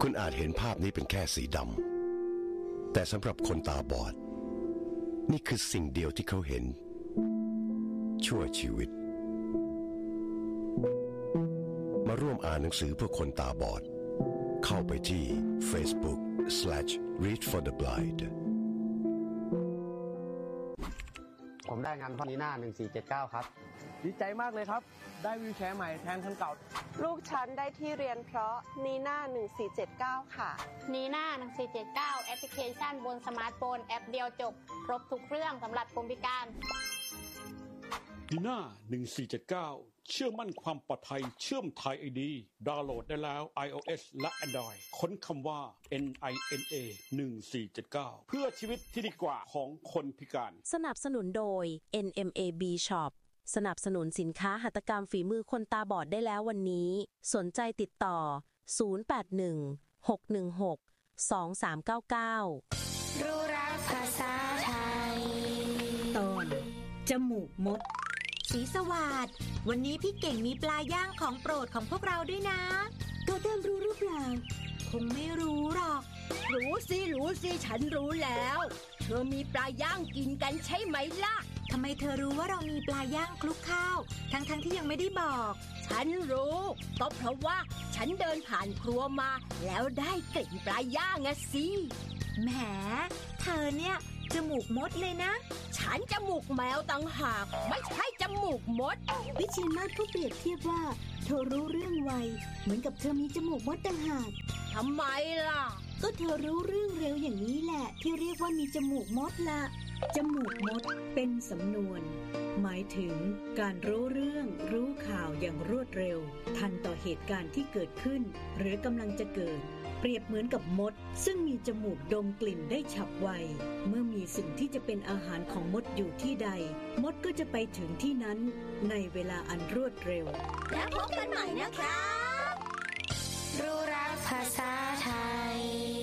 คุณอาจเห็นภาพนี้เป็นแค่สีดำแต่สำหรับคนตาบอดนี่คือสิ่งเดียวที่เขาเห็นชั่วชีวิตมาร่วมอ่านหนังสือเพื่อคนตาบอดเข้าไปที่ Facebook/Read for the Blind ผมได้งานพ่อนีน่า1479ครับดีใจมากเลยครับได้วีลแชร์ใหม่แทนคันเก่าลูกฉันได้ที่เรียนเพราะนีน่า1479ค่ะนีน่า1479แอปพลิเคชันบนสมาร์ทโฟนแอปเดียวจบครบทุกเรื่องสำหรับคนพิการนีน่า1479เชื่อมั่นความปลอดภัยเชื่อมไทย ID ดาวน์โหลดได้แล้ว iOS และ Android ค้นคำว่า NINA 1479เพื่อชีวิตที่ดีกว่าของคนพิการสนับสนุนโดย NMAB Shop สนับสนุนสินค้าหัตถกรรมฝีมือคนตาบอดได้แล้ววันนี้สนใจติดต่อ0816162399 รู้รักภาษาไทยตอนจมูกมดสีสวัสดิ์วันนี้พี่เก่งมีปลาย่างของโปรดของพวกเราด้วยนะตัวเติมรู้หรือเปล่าคงไม่รู้หรอกรู้สิฉันรู้แล้วเธอมีปลาย่างกินกันใช่ไหมล่ะทำไมเธอรู้ว่าเรามีปลาย่างคลุกข้าวทั้งที่ยังไม่ได้บอกฉันรู้ก็เพราะว่าฉันเดินผ่านครัวมาแล้วได้กลิ่นปลาย่างอะสิแหมเธอเนี่ยจมูกมดเลยนะฉันจมูกแมวต่างหากไม่ใช่จมูกมดวิเชียรมาศเขาเปรียบเทียบว่าเธอรู้เรื่องไวเหมือนกับเธอมีจมูกมดต่างหากทำไมล่ะก็เธอรู้เรื่องเร็วอย่างนี้แหละที่เรียกว่ามีจมูกมดละจมูกมดเป็นสำนวนหมายถึงการรู้เรื่องรู้ข่าวอย่างรวดเร็วทันต่อเหตุการณ์ที่เกิดขึ้นหรือกำลังจะเกิดเปรียบเหมือนกับมดซึ่งมีจมูกดมกลิ่นได้ฉับไวเมื่อมีสิ่งที่จะเป็นอาหารของมดอยู่ที่ใดมดก็จะไปถึงที่นั้นในเวลาอันรวดเร็วแล้วพบกันใหม่นะครับรู้รักภาษาไทย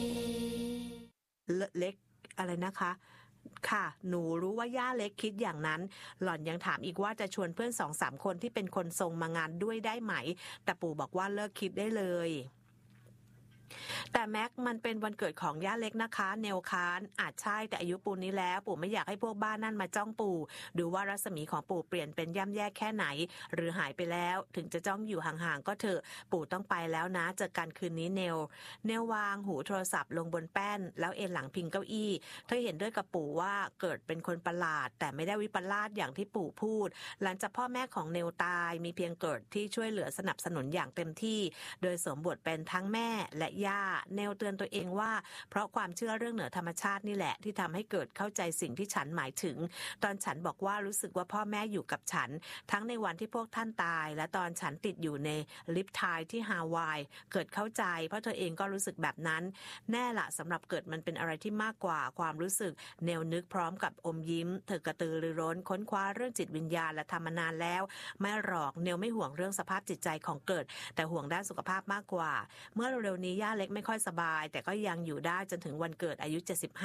เล็กอะไรนะคะค่ะหนูรู้ว่าย่าเล็กคิดอย่างนั้นหล่อนยังถามอีกว่าจะชวนเพื่อน 2-3 คนที่เป็นคนทรงมางานด้วยได้ไหมแต่ปู่บอกว่าเลิกคิดได้เลยแต่แม็กมันเป็นวันเกิดของย่าเล็กนะคะเนลคานอาจใช่แต่อายุปูนี้แล้วปู่ไม่อยากให้พวกบ้านนั่นมาจ้องปู่ดูว่ารัศมีของปู่เปลี่ยนเป็นย่ำแย่แค่ไหนหรือหายไปแล้วถึงจะจ้องอยู่ห่างๆก็เถอะปู่ต้องไปแล้วนะเจอกันคืนนี้เนลวางหูโทรศัพท์ลงบนแป้นแล้วเอนหลังพิงเก้าอี้เธอเห็นด้วยกับปู่ว่าเกิดเป็นคนประหลาดแต่ไม่ได้วิปลาสอย่างที่ปู่พูดหลังจากพ่อแม่ของเนลตายมีเพียงเกิดที่ช่วยเหลือสนับสนุนอย่างเต็มที่โดยสวมบทเป็นทั้งแม่และย่าเนลเตือนตัวเองว่าเพราะความเชื่อเรื่องเหนือธรรมชาตินี่แหละที่ทำให้เกิดเข้าใจสิ่งที่ฉันหมายถึงตอนฉันบอกว่ารู้สึกว่าพ่อแม่อยู่กับฉันทั้งในวันที่พวกท่านตายและตอนฉันติดอยู่ในลิฟต์ไทยที่ฮาวายเกิดเข้าใจเพราะเธอเองก็รู้สึกแบบนั้นแน่ละสำหรับเกิดมันเป็นอะไรที่มากกว่าความรู้สึกเนลนึกพร้อมกับอมยิ้มเธอกระตือรือร้นค้นคว้าเรื่องจิตวิญญาณและทำมานานแล้วไม่หรอกเนลไม่ห่วงเรื่องสภาพจิตใจของเกิดแต่ห่วงด้านสุขภาพมากกว่าเมื่อเร็วๆนี้ย่าเล็กไม่ค่อยสบายแต่ก็ยังอยู่ได้จนถึงวันเกิดอายุ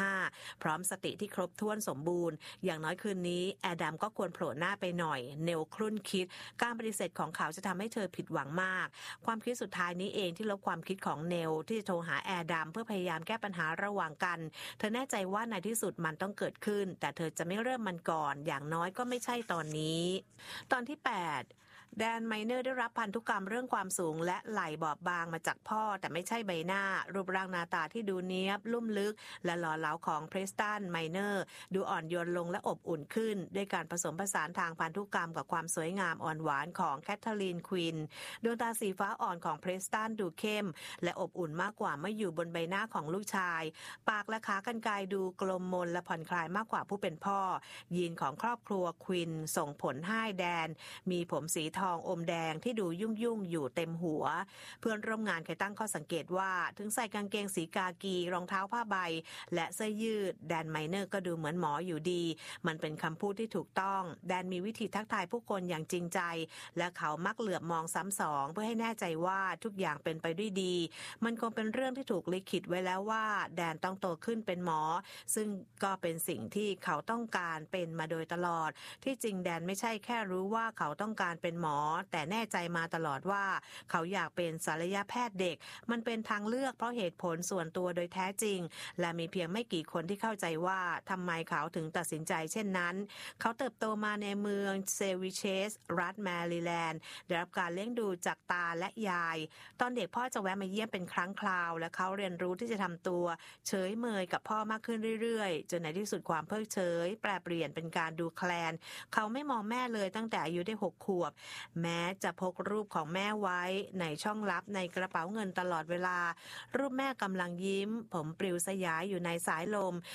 75พร้อมสติที่ครบถ้วนสมบูรณ์อย่างน้อยคืนนี้แอดัมก็ควรโผล่หน้าไปหน่อยเนลครุ่นคิดการปฏิเสธของเขาจะทำให้เธอผิดหวังมากความคิดสุดท้ายนี้เองที่ลบความคิดของเนลที่จะโทรหาแอดัมเพื่อพยายามแก้ปัญหาระหว่างกันเธอแน่ใจว่าในที่สุดมันต้องเกิดขึ้นแต่เธอจะไม่เริ่มมันก่อนอย่างน้อยก็ไม่ใช่ตอนนี้ตอนที่8แดนไมเนอร์ได้รับพันธุกรรมเรื่องความสูงและไหล่บอบบางมาจากพ่อแต่ไม่ใช่ใบหน้ารูปร่างหน้าตาที่ดูเนียบลุ่มลึกและหล่อเหลาของเพรสตันไมเนอร์ดูอ่อนโยนลงและอบอุ่นขึ้นด้วยการผสมผสานทางพันธุกรรมกับความสวยงามอ่อนหวานของแคทเธอรีนควินดวงตาสีฟ้าอ่อนของเพรสตันดูเข้มและอบอุ่นมากกว่าเมื่ออยู่บนใบหน้าของลูกชายปากและขากรรไกรดูกลมมนและผ่อนคลายมากกว่าผู้เป็นพ่อยีนของครอบครัวควินส่งผลให้แดนมีผมสีทองอมแดงที่ดูยุ่งอยู่เต็มหัวเพื่อนร่วมงานเคยตั้งข้อสังเกตว่าถึงใส่กางเกงสีกากีรองเท้าผ้าใบและเสื้อยืดแดนไมเนอร์ก็ดูเหมือนหมออยู่ดีมันเป็นคำพูดที่ถูกต้องแดนมีวิธีทักทายผู้คนอย่างจริงใจและเขามักเหลือบมองซ้ำสองเพื่อให้แน่ใจว่าทุกอย่างเป็นไปด้วยดีมันคงเป็นเรื่องที่ถูกลิขิตไว้แล้วว่าแดนต้องโตขึ้นเป็นหมอซึ่งก็เป็นสิ่งที่เขาต้องการเป็นมาโดยตลอดที่จริงแดนไม่ใช่แค่รู้ว่าเขาต้องการเป็นหมออแต่แน่ใจมาตลอดว่าเขาอยากเป็นศัลยแพทย์เด็กมันเป็นทางเลือกเพราะเหตุผลส่วนตัวโดยแท้จริงและมีเพียงไม่กี่คนที่เข้าใจว่าทำไมเขาถึงตัดสินใจเช่นนั้นเขาเติบโตมาในเมืองเซวิเชสรัฐแมริแลนด์ได้รับการเลี้ยงดูจากตาและยายตอนเด็กพ่อจะแวะมาเยี่ยมเป็นครั้งคราวและเขาเรียนรู้ที่จะทำตัวเฉยเมยกับพ่อมากขึ้นเรื่อยๆจนในที่สุดความเพิกเฉยแปรเปลี่ยนเป็นการดูแคลนเขาไม่มองแม่เลยตั้งแต่อายุได้6 ขวบแม้จะพกรูปของแม่ไว้ในช่องลับในกระเป๋าเงินตลอดเวลารูปแม่กำลังยิ้มผมปลิวสยายอยู่ในสายลม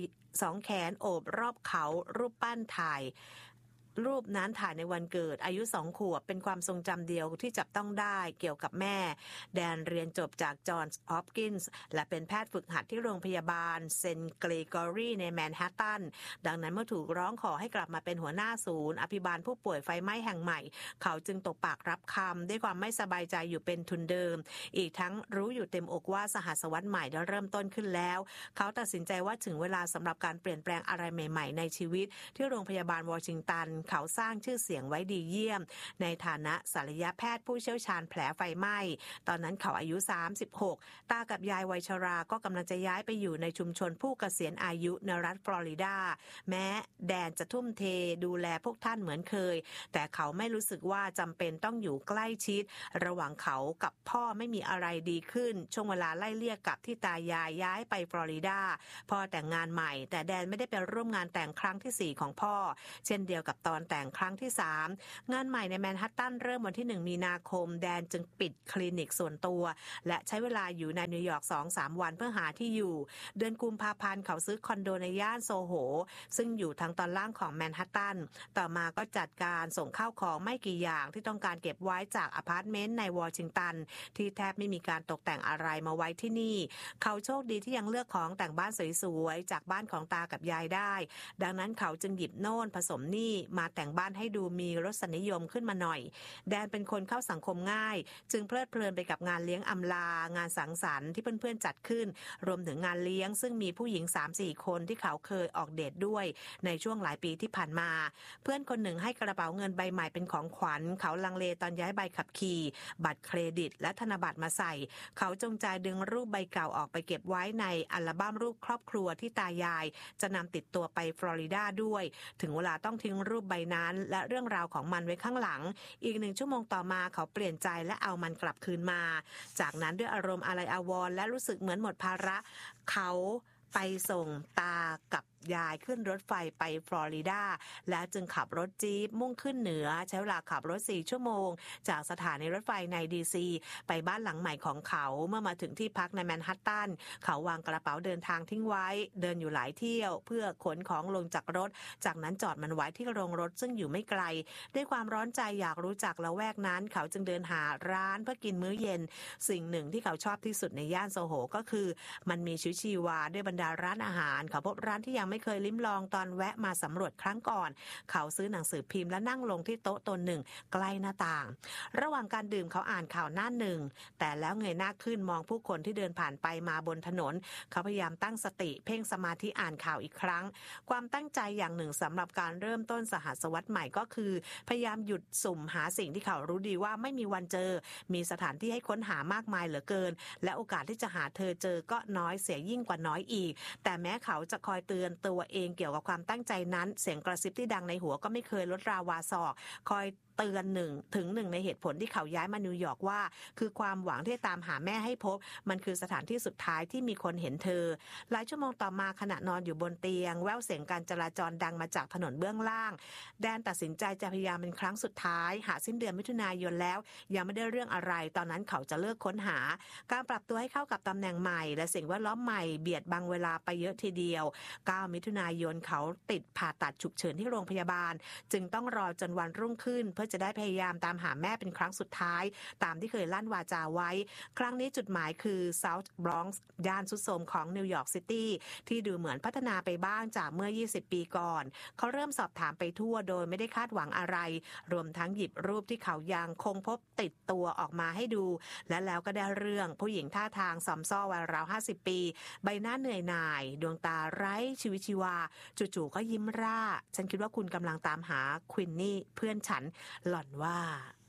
2 แขนโอบรอบเขารูปปั้นถ่ายรูปนั้นถ่ายในวันเกิดอายุ2 ขวบเป็นความทรงจำเดียวที่จับต้องได้เกี่ยวกับแม่แดนเรียนจบจากจอห์นส์ฮอปกินส์และเป็นแพทย์ฝึกหัดที่โรงพยาบาลเซนต์เกรกอรีในแมนฮัตตันดังนั้นเมื่อถูกร้องขอให้กลับมาเป็นหัวหน้าศูนย์อภิบาลผู้ป่วยไฟไหม้แห่งใหม่เขาจึงตกปากรับคำด้วยความไม่สบายใจอยู่เป็นทุนเดิมอีกทั้งรู้อยู่เต็มอกว่าสหัสวรรษใหม่ได้เริ่มต้นขึ้นแล้วเขาตัดสินใจว่าถึงเวลาสำหรับการเปลี่ยนแปลงอะไรใหม่ๆในชีวิตที่โรงพยาบาลวอชิงตันเขาสร้างชื่อเสียงไว้ดีเยี่ยมในฐานะศัลยแพทย์ผู้เชี่ยวชาญแผลไฟไหม้ตอนนั้นเขาอายุ36ตากับยายวัยชราก็กำลังจะย้ายไปอยู่ในชุมชนผู้เกษียณอายุในรัฐฟลอริดาแม้แดนจะทุ่มเทดูแลพวกท่านเหมือนเคยแต่เขาไม่รู้สึกว่าจำเป็นต้องอยู่ใกล้ชิดระหว่างเขากับพ่อไม่มีอะไรดีขึ้นช่วงเวลาไล่เลี่ยกับที่ตายายย้ายไปฟลอริดาพ่อแต่งงานใหม่แต่แดนไม่ได้ไปร่วมงานแต่งครั้งที่4ของพ่อเช่นเดียวกับตอนแต่งครั้งที่3งานใหม่ในแมนฮัตตันเริ่มวันที่1 มีนาคมแดนจึงปิดคลินิกส่วนตัวและใช้เวลาอยู่ในนิวยอร์ก 2-3 วันเพื่อหาที่อยู่เดือนกุมภาพันธ์เขาซื้อคอนโดในย่านโซโหซึ่งอยู่ทางตอนล่างของแมนฮัตตันต่อมาก็จัดการส่งข้าวของไม่กี่อย่างที่ต้องการเก็บไว้จากอพาร์ตเมนต์ในวอชิงตันที่แทบไม่มีการตกแต่งอะไรมาไว้ที่นี่เขาโชคดีที่ยังเลือกของแต่งบ้านสวยๆจากบ้านของตากับยายได้ดังนั้นเขาจึงหยิบโน่นผสมนี่มาแต่งบ้านให้ดูมีรสนิยมขึ้นมาหน่อยแดนเป็นคนเข้าสังคมง่ายจึงเพลิดเพลินไปกับงานเลี้ยงอำลางานสังสรรค์ที่เพื่อนๆจัดขึ้นรวมถึงงานเลี้ยงซึ่งมีผู้หญิง 3-4 คนที่เขาเคยออกเดทด้วยในช่วงหลายปีที่ผ่านมาเพื่อนคนหนึ่งให้กระเป๋าเงินใบใหม่เป็นของขวัญเขาลังเลตอนย้ายใบขับขี่บัตรเครดิตและธนบัตรมาใส่เขาจงใจดึงรูปใบเก่าออกไปเก็บไว้ในอัลบั้มรูปครอบครัวที่ตายายจะนำติดตัวไปฟลอริดาด้วยถึงเวลาต้องทิ้งรูปใบนั้นและเรื่องราวของมันไว้ข้างหลังอีก1 ชั่วโมงต่อมาเขาเปลี่ยนใจและเอามันกลับคืนมาจากนั้นด้วยอารมณ์อาลัยอาวรณ์และรู้สึกเหมือนหมดภาระเขาไปส่งตากับยายขึ้นรถไฟไปฟลอริดาและจึงขับรถจี๊ปมุ่งขึ้นเหนือใช้เวลาขับรถ4 ชั่วโมงจากสถานีรถไฟในดีซีไปบ้านหลังใหม่ของเขาเมื่อมาถึงที่พักในแมนฮัตตันเขาวางกระเป๋าเดินทางทิ้งไว้เดินอยู่หลายเที่ยวเพื่อขนของลงจากรถจากนั้นจอดมันไว้ที่โรงรถซึ่งอยู่ไม่ไกลด้วยความร้อนใจอยากรู้จักละแวกนั้นเขาจึงเดินหาร้านเพื่อกินมื้อเย็นสิ่งหนึ่งที่เขาชอบที่สุดในย่านโซโหก็คือมันมีชีวิตชีวาด้วยบรรดาร้านอาหารเขาพบร้านที่ยังไม่เคยลิ้มลองตอนแวะมาสำรวจครั้งก่อนเขาซื้อหนังสือพิมพ์และนั่งลงที่โต๊ะตนหนึ่งใกล้หน้าต่างระหว่างการดื่มเขาอ่านข่าวหน้าหนึ่งแต่แล้วเงยหน้าขึ้นมองผู้คนที่เดินผ่านไปมาบนถนนเขาพยายามตั้งสติเพ่งสมาธิอ่านข่าวอีกครั้งความตั้งใจอย่างหนึ่งสำหรับการเริ่มต้นสหัสวรรษใหม่ก็คือพยายามหยุดสุ่มหาสิ่งที่เขารู้ดีว่าไม่มีวันเจอมีสถานที่ให้ค้นหามากมายเหลือเกินและโอกาสที่จะหาเธอเจอก็น้อยเสียยิ่งกว่าน้อยอีกแต่แม้เขาจะคอยเตือนตัวเองเกี่ยวกับความตั้งใจนั้นเสียงกระซิบที่ดังในหัวก็ไม่เคยลดราวาศอกคอยเตือนถึงหนึ่งในเหตุผลที่เขาย้ายมานิวยอร์กว่าคือความหวังที่จะตามหาแม่ให้พบมันคือสถานที่สุดท้ายที่มีคนเห็นเธอหลายชั่วโมงต่อมาขณะนอนอยู่บนเตียงแว่วเสียงการจราจรดังมาจากถนนเบื้องล่างแดนตัดสินใจจะพยายามเป็นครั้งสุดท้ายหาสิ้นเดือนมิถุนายนแล้วยังไม่ได้เรื่องอะไรตอนนั้นเขาจะเลิกค้นหาการปรับตัวให้เข้ากับตำแหน่งใหม่และสิ่งแวดล้อมใหม่เบียดบังเวลาไปเยอะทีเดียว9 มิถุนายนเขาติดผ่าตัดฉุกเฉินที่โรงพยาบาลจึงต้องรอจนวันรุ่งขึ้นเพื่อจะได้พยายามตามหาแม่เป็นครั้งสุดท้ายตามที่เคยลั่นวาจาไว้ครั้งนี้จุดหมายคือ South Bronx ย่านทรุดโทรมของนิวยอร์กซิตี้ที่ดูเหมือนพัฒนาไปบ้างจากเมื่อ20 ปีก่อนเขาเริ่มสอบถามไปทั่วโดยไม่ได้คาดหวังอะไรรวมทั้งหยิบรูปที่เขายังคงพบติดตัวออกมาให้ดูและแล้วก็ได้เรื่องผู้หญิงท่าทางซอมซ้อวัยราว50 ปีใบหน้าเหนื่อยหน่ายดวงตาไร้ชีวิตชีวาจู่ๆก็ยิ้มร่าฉันคิดว่าคุณกำลังตามหาควินนี่เพื่อนฉันหล่อนว่า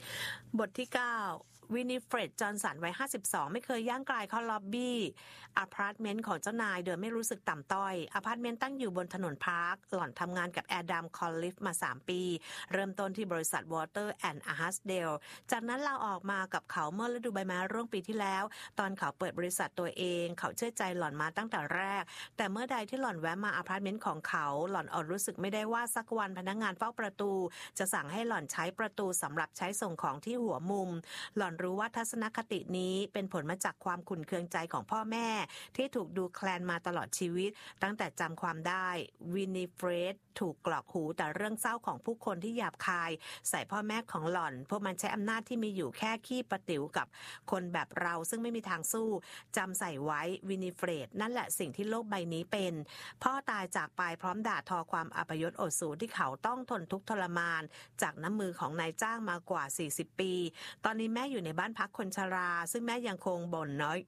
บทที่ 9 วินิเฟรด จอห์นสันวัย 52 ไม่เคยย่างกลายเข้าล็อบบี้อพาร์ตเมนต์ของเจ้านายโดยไม่รู้สึกต่ำต้อยอพาร์ตเมนต์ตั้งอยู่บนถนนพาร์คหล่อนทำงานกับแอดัม คอลลิฟมา 3 ปีเริ่มต้นที่บริษัทวอเตอร์แอนด์ฮัสเดลจากนั้นลาออกมากับเขาเมื่อฤดูใบไม้ร่วงปีที่แล้วตอนเขาเปิดบริษัทตัวเองเขาเชื่อใจหล่อนมาตั้งแต่แรกแต่เมื่อใดที่หล่อนแวะมาอพาร์ตเมนต์ของเขาหล่อนอดรู้สึกไม่ได้ว่าสักวันพนักงานเฝ้าประตูจะสั่งให้หล่อนใช้ประตูสำหรับใช้ส่งของที่หัวมุมหล่อนรู้ว่าทัศนคตินี้เป็นผลมาจากความขุ่นเคืองใจของพ่อแม่ที่ถูกดูแคลนมาตลอดชีวิตตั้งแต่จำความได้วินิเฟรดถูกกรอกหูแต่เรื่องเศร้าของผู้คนที่หยาบคายใส่พ่อแม่ของหล่อนพวกมันใช้อำนาจที่มีอยู่แค่ขี้ประติ๋วกับคนแบบเราซึ่งไม่มีทางสู้จำใส่ไว้วินิเฟรดนั่นแหละสิ่งที่โลกใบนี้เป็นพ่อตายจากไปพร้อมด่าทอความอัปยศอดสูรที่เขาต้องทนทุกข์ทรมานจากน้ำมือของนายจ้างมากว่า40ปีตอนนี้แม่อยู่ในบ้านพักคนชราซึ่งแม่ยังคงบ่นน้อย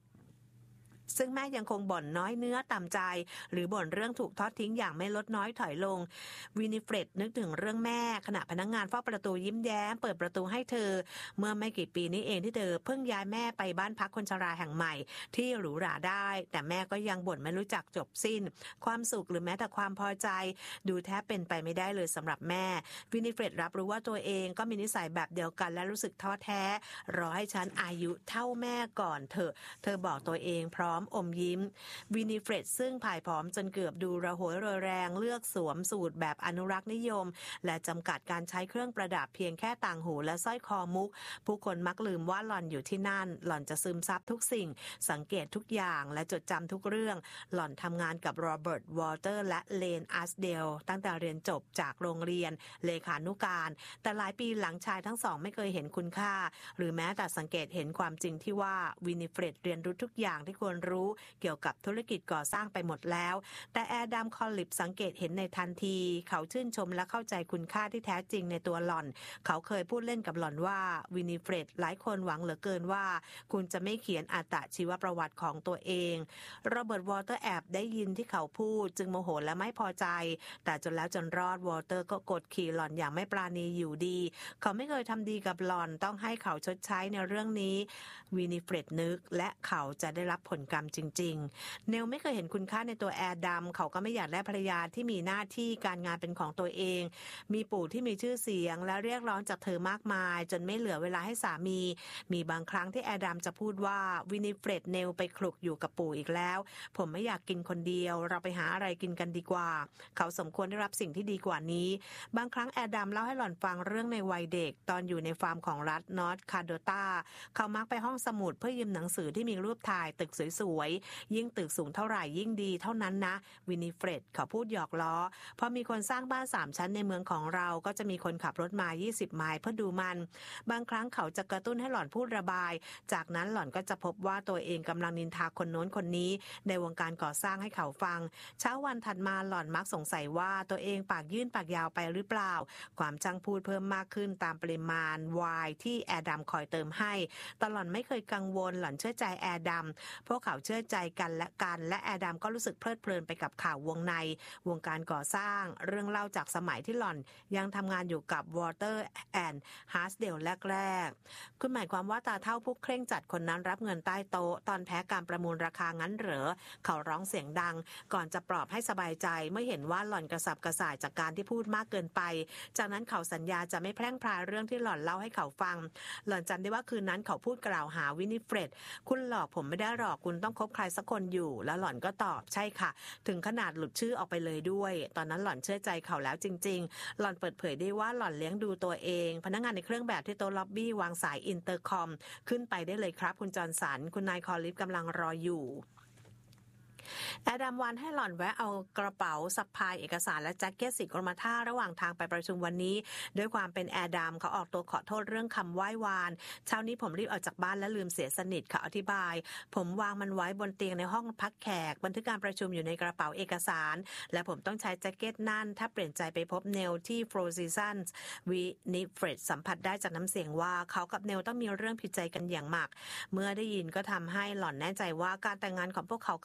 เนื้อต่ำใจหรือบ่นเรื่องถูกทอดทิ้งอย่างไม่ลดน้อยถอยลงวินิเฟรดนึกถึงเรื่องแม่ขณะพนักงานเฝ้าประตูยิ้มแย้มเปิดประตูให้เธอเมื่อไม่กี่ปีนี้เองที่เธอเพิ่งย้ายแม่ไปบ้านพักคนชราแห่งใหม่ที่หรูหราได้แต่แม่ก็ยังบ่นไม่รู้จักจบสิ้นความสุขหรือแม้แต่ความพอใจดูแทบเป็นไปไม่ได้เลยสำหรับแม่วินิเฟรดรับรู้ว่าตัวเองก็มีนิสัยแบบเดียวกันและรู้สึกท้อแท้รอให้ฉันอายุเท่าแม่ก่อนเธอบอกตัวเองพร้อมอมยิ้มวินิเฟรดซึ่งผายผอมจนเกือบดูระหวยระแรงเลือกสวมสูทแบบอนุรักษ์นิยมและจำกัดการใช้เครื่องประดับเพียงแค่ต่างหูและสร้อยคอมุกผู้คนมักลืมว่าหล่อนอยู่ที่นั่นหล่อนจะซึมซับทุกสิ่งสังเกตทุกอย่างและจดจำทุกเรื่องหล่อนทำงานกับโรเบิร์ตวอเตอร์และเลนอัสเดลตั้งแต่เรียนจบจากโรงเรียนเลขานุการแต่หลายปีหลังชายทั้งสองไม่เคยเห็นคุณค่าหรือแม้แต่สังเกตเห็นความจริงที่ว่าวินิเฟรดเรียนรู้ทุกอย่างที่ควรรู้เกี่ยวกับธุรกิจก่อสร้างไปหมดแล้วแต่แอดัม คอลลิฟสังเกตเห็นในทันทีเขาชื่นชมและเข้าใจคุณค่าที่แท้จริงในตัวหล่อนเขาเคยพูดเล่นกับหล่อนว่าวินิเฟรดหลายคนหวังเหลือเกินว่าคุณจะไม่เขียนอัตชีวประวัติของตัวเองโรเบิร์ตวอเตอร์แอบได้ยินที่เขาพูดจึงโมโหและไม่พอใจแต่จนแล้วจนรอดวอเตอร์ก็กดขี่หล่อนอย่างไม่ปราณีอยู่ดีเขาไม่เคยทำดีกับหล่อนต้องให้เขาชดใช้ในเรื่องนี้วินิเฟรดนึกและเขาจะได้รับผลกรรมจริงๆเนลไม่เคยเห็นคุณค่าในตัวแอดัมเขาก็ไม่อยากได้ภรรยาที่มีหน้าที่การงานเป็นของตัวเองมีปู่ที่มีชื่อเสียงและเรียกร้องจากเธอมากมายจนไม่เหลือเวลาให้สามีบางครั้งที่แอดัมจะพูดว่าวินิเฟรดเนลไปคลุกอยู่กับปู่อีกแล้วผมไม่อยากกินคนเดียวเราไปหาอะไรกินกันดีกว่าเขาสมควรได้รับสิ่งที่ดีกว่านี้บางครั้งแอดัมเล่าให้หล่อนฟังเรื่องในวัยเด็กตอนอยู่ในฟาร์มของรัฐนอร์ทคาโดตาเขามักไปห้องสมุดเพื่อยืมหนังสือที่มีรูปถ่ายตึกสวยๆยิ่งตึกสูงเท่าไหร่ยิ่งดีเท่านั้นนะวินิเฟรดเขาพูดหยอกล้อพอมีคนสร้างบ้าน3ชั้นในเมืองของเราก็จะมีคนขับรถมา20ไมล์เพื่อดูมันบางครั้งเขาจะกระตุ้นให้หล่อนพูดระบายจากนั้นหล่อนก็จะพบว่าตัวเองกำลังนินทาคนโน้นคนนี้ในวงการก่อสร้างให้เขาฟังเช้าวันถัดมาหล่อนมักสงสัยว่าตัวเองปากยื่นปากยาวไปหรือเปล่าความช่างพูดเพิ่มมากขึ้นตามปริมาณไวน์ที่แอดัมคอยเติมให้แต่หล่อนไม่เคยกังวลหล่อนเชื่อใจแอดัมพวกเขาเชื่อใจกันและแอดัมก็รู้สึกเพลิดเพลินไปกับข่าววงในวงการก่อสร้างเรื่องเล่าจากสมัยที่หล่อนยังทำงานอยู่กับ Water and Hasdale แรกๆคุณหมายความว่าตาเฒ่าผู้เคร่งจัดคนนั้นรับเงินใต้โต๊ะตอนแพ้การประมูลราคางั้นเหรอเขาร้องเสียงดังก่อนจะปลอบให้สบายใจเมื่อเห็นว่าหล่อนกระสับกระส่ายจากการที่พูดมากเกินไปจากนั้นเขาสัญญาจะไม่แพร่งพรายเรื่องที่หล่อนเล่าให้เขาฟังหล่อนจำได้ว่าคืนนั้นเขาพูดกล่าวหาวินิเฟรดคุณหลอกผมไม่ได้หรอกคุณต้องคบใครสักคนอยู่แล้วหล่อนก็ตอบใช่ค่ะถึงขนาดหลุดชื่อออกไปเลยด้วยตอนนั้นหล่อนเชื่อใจเขาแล้วจริงๆหล่อนเปิดเผยได้ว่าหล่อนเลี้ยงดูตัวเองพนักงานในเครื่องแบบที่โต๊ะล็อบบี้วางสายอินเตอร์คอมขึ้นไปได้เลยครับคุณจอห์นสันคุณนายคอลลิฟกำลังรออยู่แอดัมวันให้หล่อนแวะเอากระเป๋าสะพายเอกสารและแจ็คเก็ตสีกรมท่าระหว่างทางไปประชุมวันนี้ด้วยความเป็นแอดัมเขาออกตัวขอโทษเรื่องคำไหว้วานเช้านี้ผมรีบออกจากบ้านและลืมเสียสนิทเขาอธิบายผมวางมันไว้บนเตียงในห้องพักแขกบันทึกการประชุมอยู่ในกระเป๋าเอกสารและผมต้องใช้แจ็คเก็ตนั่นถ้าเปลี่ยนใจไปพบเนลที่โฟร์ซีซันส์วินิเฟรดสัมผัสได้จากน้ำเสียงว่าเขากับเนลต้องมีเรื่องผิดใจกันอย่างมากเมื่อได้ยินก็ทำให้หล่อนแน่ใจว่าการแต่งงานของพวกเขากำลัง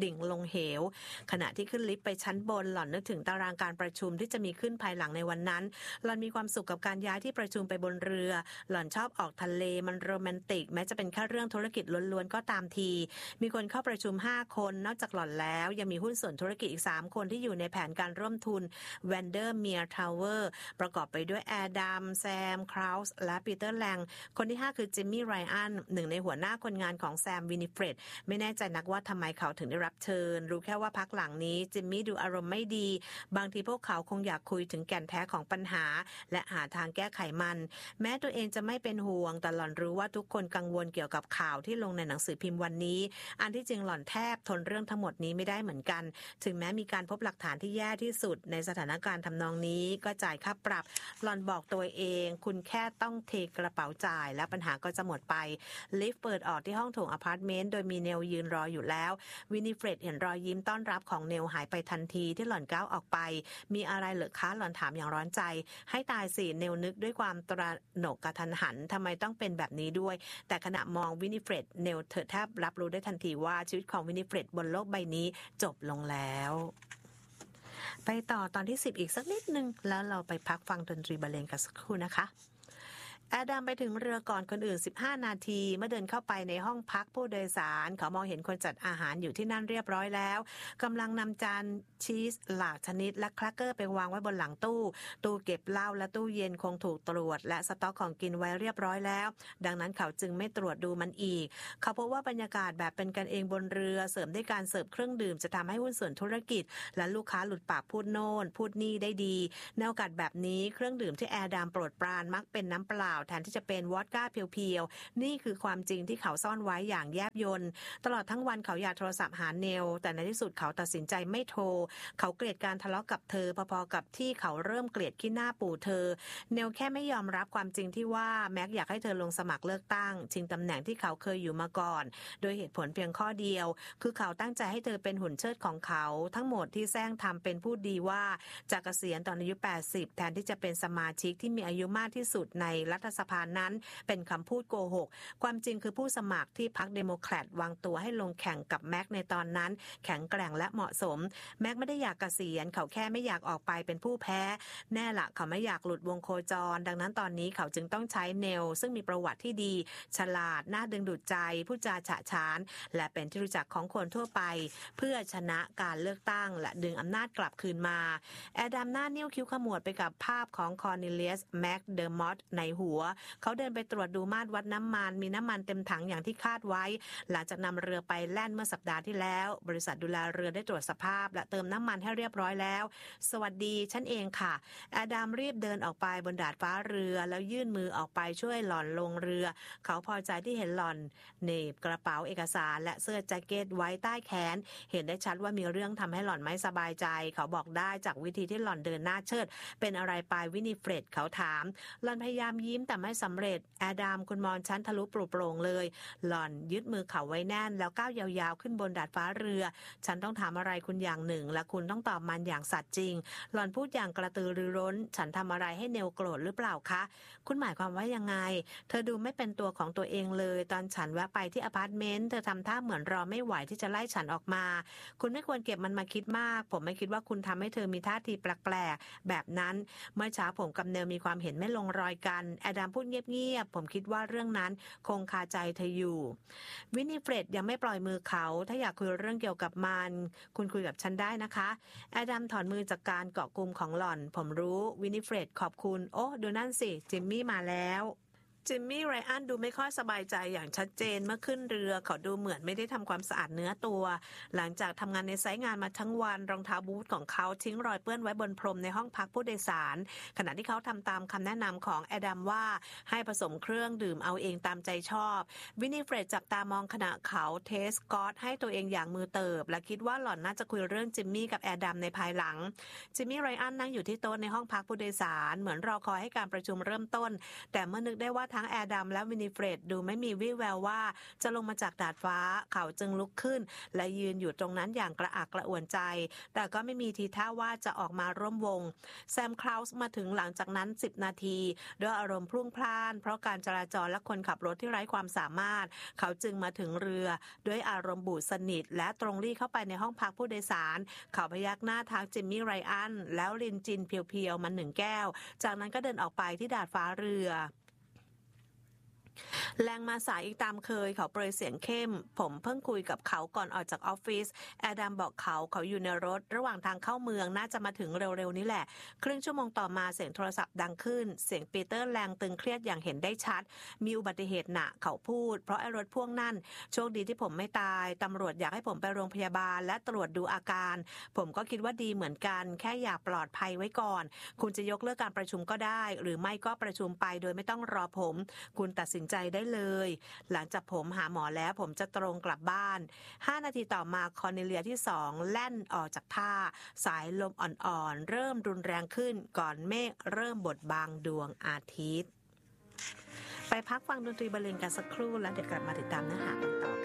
ดิ่งลงเหวขณะที่ขึ้นลิฟต์ไปชั้นบนหล่อนนึกถึงตารางการประชุมที่จะมีขึ้นภายหลังในวันนั้นหล่อนมีความสุขกับการย้ายที่ประชุมไปบนเรือหล่อนชอบออกทะเลมันโรแมนติกแม้จะเป็นแค่เรื่องธุรกิจล้วนๆก็ตามทีมีคนเข้าประชุม5คนนอกจากหล่อนแล้วยังมีหุ้นส่วนธุรกิจอีก3คนที่อยู่ในแผนการร่วมทุน Vandermeer Tower ประกอบไปด้วยแอดัมแซมคราวส์และปีเตอร์แลงคนที่5คือจิมมี่ไรอันหนึ่งในหัวหน้าคนงานของแซมวินิเฟรดไม่แน่ใจนักว่าทำไมเขาถึงได้รับเชิญรู้แค่ว่าพักหลังนี้จิมมี่ดูอารมณ์ไม่ดีบางทีพวกเขาคงอยากคุยถึงแก่นแท้ของปัญหาและหาทางแก้ไขมันแม้ตัวเองจะไม่เป็นห่วงแต่หล่อนรู้ว่าทุกคนกังวลเกี่ยวกับข่าวที่ลงในหนังสือพิมพ์วันนี้อันที่จริงหล่อนแทบทนเรื่องทั้งหมดนี้ไม่ได้เหมือนกันถึงแม้มีการพบหลักฐานที่แย่ที่สุดในสถานการณ์ทำนองนี้ก็จ่ายค่าปรับหล่อนบอกตัวเองคุณแค่ต้องเทกระเป๋าจ่ายและปัญหาก็จะหมดไปลิฟต์เปิดออกที่ห้องโถงอพาร์ตเมนต์โดยมีเนลยืนรออยู่แล้ววินิเฟรดเห็นรอยยิ้มต้อนรับของเนลหายไปทันทีที่หล่อนก้าวออกไปมีอะไรเหรอคะหล่อนถามอย่างร้อนใจให้ตายสิเนลนึกด้วยความตระหนกกระทันหันทำไมต้องเป็นแบบนี้ด้วยแต่ขณะมองวินิเฟรดเนลเธอแทบรับรู้ได้ทันทีว่าชีวิตของวินิเฟรดบนโลกใบนี้จบลงแล้วไปต่อตอนที่10อีกสักนิดนึงแล้วเราไปพักฟังดนตรีบรรเลงกันสักครู่นะคะแอดัมไปถึงเรือก่อนคนอื่น15นาทีเมื่อเดินเข้าไปในห้องพักผู้โดยสารเขามองเห็นคนจัดอาหารอยู่ที่นั่นเรียบร้อยแล้วกำลังนำจานชีสหลากชนิดและแครกเกอร์ไปวางไว้บนหลังตู้เก็บเหล้าและตู้เย็นคงถูกตรวจและสต็อกของกินไว้เรียบร้อยแล้วดังนั้นเขาจึงไม่ตรวจดูมันอีกเขาพบว่าบรรยากาศแบบเป็นกันเองบนเรือเสริมด้วยการเสิร์ฟเครื่องดื่มจะทำให้หุ้นส่วนธุรกิจและลูกค้าหลุดปากพูดโน่นพูดนี่ได้ดีในโอกาสแบบนี้เครื่องดื่มที่แอดัมโปรดปรานมักเป็นน้ำเปล่าแทนที่จะเป็นวอดก้าเพียวๆนี่คือความจริงที่เขาซ่อนไว้อย่างแยบยลตลอดทั้งวันเขาอยากโทรศัพท์หาเนลแต่ในที่สุดเขาตัดสินใจไม่โทรเขาเกลียดการทะเลาะกับเธอพอๆกับที่เขาเริ่มเกลียดขี้หน้าปู่เธอเนลแค่ไม่ยอมรับความจริงที่ว่าแม็กอยากให้เธอลงสมัครเลือกตั้งชิงตำแหน่งที่เขาเคยอยู่มาก่อนโดยเหตุผลเพียงข้อเดียวคือเขาตั้งใจให้เธอเป็นหุ่นเชิดของเขาทั้งหมดที่แซงทำเป็นผู้ดีว่าจะเกษียณตอนอายุ80แทนที่จะเป็นสมาชิกที่มีอายุมากที่สุดในรัฐสภานั้นเป็นคำพูดโกหกความจริงคือผู้สมัครที่พรรคเดโมแครตวางตัวให้ลงแข่งกับแม็กในตอนนั้นแข็งแกร่งและเหมาะสมแม็กไม่ได้อยากเกษียณเขาแค่ไม่อยากออกไปเป็นผู้แพ้แน่ละเขาไม่อยากหลุดวงโคจรดังนั้นตอนนี้เขาจึงต้องใช้เนลซึ่งมีประวัติที่ดีฉลาดน่าดึงดูดใจพูดจาฉะฉานและเป็นที่รู้จักของคนทั่วไปเพื่อชนะการเลือกตั้งและดึงอำนาจกลับคืนมาแอดัมหน้านิ้วคิ้วขมวดไปกับภาพของคอร์เนเลียสแม็กเดอร์มอตในหัวเขาเดินไปตรวจดูมาตรวัดน้ำมันมีน้ำมันเต็มถังอย่างที่คาดไว้หลังจากนำเรือไปแล่นเมื่อสัปดาห์ที่แล้วบริษัทดูแลเรือได้ตรวจสภาพและเติมน้ำมันให้เรียบร้อยแล้วสวัสดีฉันเองค่ะแอดัมรีบเดินออกไปบนดาดฟ้าเรือแล้วยื่นมือออกไปช่วยหล่อนลงเรือเขาพอใจที่เห็นหล่อนเหน็บกระเป๋าเอกสารและเสื้อแจ็คเก็ตไว้ใต้แขนเห็นได้ชัดว่ามีเรื่องทำให้หล่อนไม่สบายใจเขาบอกได้จากวิธีที่หล่อนเดินหน้าเชิดเป็นอะไรไปวินิเฟรดเขาถามหล่อนพยายามยิ้มแต่ไม่สำเร็จแอดัมคุณมองฉันทะลุโปร่งเลยหล่อนยึดมือเขาไว้แน่นแล้วก้าวยาวๆขึ้นบนดาดฟ้าเรือฉันต้องถามอะไรคุณอย่างหนึ่งและคุณต้องตอบมันอย่างสัตย์จริงหล่อนพูดอย่างกระตือรือร้นฉันทำอะไรให้เนลโกรธหรือเปล่าคะคุณหมายความว่ายังไงเธอดูไม่เป็นตัวของตัวเองเลยตอนฉันแวะไปที่อพาร์ตเมนต์เธอทำท่าเหมือนรอไม่ไหวที่จะไล่ฉันออกมาคุณไม่ควรเก็บมันมาคิดมากผมไม่คิดว่าคุณทำให้เธอมีท่าทีแปลกๆแบบนั้นเมื่อเช้าผมกับเนลมีความเห็นไม่ลงรอยกันแอดัมพูดเงียบๆผมคิดว่าเรื่องนั้นคงคาใจเธออยู่วินิเฟรดยังไม่ปล่อยมือเขาถ้าอยากคุยเรื่องเกี่ยวกับมันคุณคุยกับฉันได้นะคะแอดัมถอนมือจากการเกาะกลุ่มของหล่อนผมรู้วินิเฟรดขอบคุณโอ้ดูนั่นสิจิมมี่มาแล้วจิมมี่ไรอันดูไม่ค่อยสบายใจอย่างชัดเจนเมื่อขึ้นเรือเขาดูเหมือนไม่ได้ทำความสะอาดเนื้อตัวหลังจากทำงานในไซต์งานมาทั้งวันรองเท้าบูทของเขาทิ้งรอยเปื้อนไว้บนพรมในห้องพักผู้โดยสารขณะที่เขาทำตามคำแนะนำของแอดัมว่าให้ผสมเครื่องดื่มเอาเองตามใจชอบวินิเฟรดจับตามองขณะเขาเทสก๊อตให้ตัวเองอย่างมือเติบและคิดว่าหล่อนน่าจะคุยเรื่องจิมมี่กับแอดัมในภายหลังจิมมี่ไรอันนั่งอยู่ที่โต๊ะในห้องพักผู้โดยสารเหมือนรอคอยให้การประชุมเริ่มต้นแต่เมื่อนึกได้ว่าทั้งแอดัมและวินิเฟรดดูไม่มีวี่แววว่าจะลงมาจากดาดฟ้าเขาจึงลุกขึ้นและยืนอยู่ตรงนั้นอย่างกระอักกระอ่วนใจแต่ก็ไม่มีทีท่าว่าจะออกมาร่วมวงแซมคลาวส์มาถึงหลังจากนั้น10นาทีด้วยอารมณ์พลุ่งพล่านเพราะการจราจรและคนขับรถที่ไร้ความสามารถเขาจึงมาถึงเรือด้วยอารมณ์บูดสนิทและตรงรีเข้าไปในห้องพักผู้โดยสารเขาพยักหน้าทักจิมมี่ไรอันแล้วลินจินเพียวๆมา1แก้วจากนั้นก็เดินออกไปที่ดาดฟ้าเรือแรงมาสายอีกตามเคยเขาเปรยเสียงเข้มผมเพิ่งคุยกับเขาก่อนออกจากออฟฟิศแอดัมบอกเขาอยู่ในรถระหว่างทางเข้าเมืองน่าจะมาถึงเร็วๆนี้แหละครึ่งชั่วโมงต่อมาเสียงโทรศัพท์ดังขึ้นเสียงปีเตอร์แรงตึงเครียดอย่างเห็นได้ชัดมีอุบัติเหตุหนักเขาพูดเพราะไอ้รถพ่วงนั่นโชคดีที่ผมไม่ตายตำรวจอยากให้ผมไปโรงพยาบาลและตรวจดูอาการผมก็คิดว่าดีเหมือนกันแค่อยากปลอดภัยไว้ก่อนคุณจะยกเลิกการประชุมก็ได้หรือไม่ก็ประชุมไปโดยไม่ต้องรอผมคุณตัดสินใจได้เลยหลังจากผมหาหมอแล้วผมจะตรงกลับบ้าน5นาทีต่อมาคอร์เนเลียที่2แล่นออกจากท่าสายลมอ่อนๆเริ่มรุนแรงขึ้นก่อนเมฆเริ่มบดบังดวงอาทิตย์ไปพักฟังดนตรีบรรเลงกันสักครู่แล้วเดี๋ยวกลับมาติดตามเนื้อหากันต่อ